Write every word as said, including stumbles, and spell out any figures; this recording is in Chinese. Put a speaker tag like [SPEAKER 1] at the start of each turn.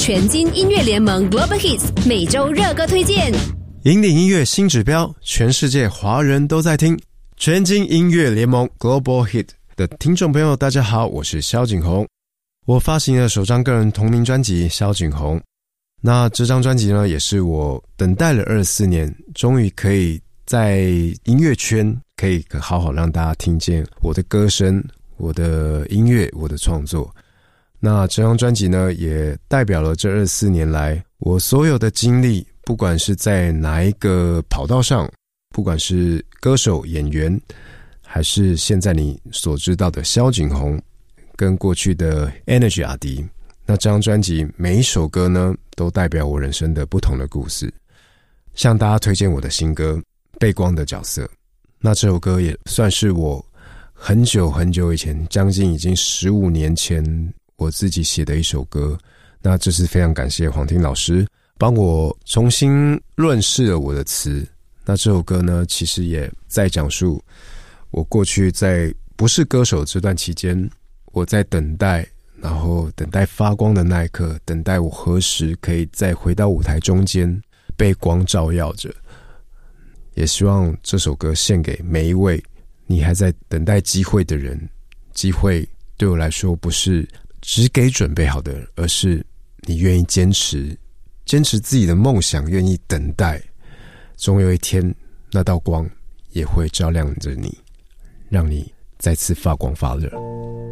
[SPEAKER 1] 全金音乐联盟 Global Hits 每周热歌推荐，
[SPEAKER 2] 引领音乐新指标，全世界华人都在听。全金音乐联盟 Global Hit 的听众朋友，大家好，我是萧景宏。我发行了首张个人同名专辑《萧景宏》，那这张专辑呢，也是我等待了二十四年，终于可以在音乐圈可以好好让大家听见我的歌声、我的音乐、我的创作。那这张专辑呢，也代表了这二十四年来我所有的经历，不管是在哪一个跑道上，不管是歌手、演员，还是现在你所知道的萧景宏，跟过去的 Energy 阿迪，那这张专辑每一首歌呢，都代表我人生的不同的故事。向大家推荐我的新歌《背光的角色》，那这首歌也算是我很久很久以前，将近已经十五年前我自己写的一首歌。那这是非常感谢黄庭老师帮我重新润饰了我的词。那这首歌呢，其实也在讲述我过去在不是歌手这段期间，我在等待，然后等待发光的那一刻，等待我何时可以再回到舞台中间，被光照耀着。也希望这首歌献给每一位你还在等待机会的人。机会对我来说不是只给准备好的人，而是你愿意坚持坚持自己的梦想，愿意等待，总有一天那道光也会照亮着你，让你再次发光发热。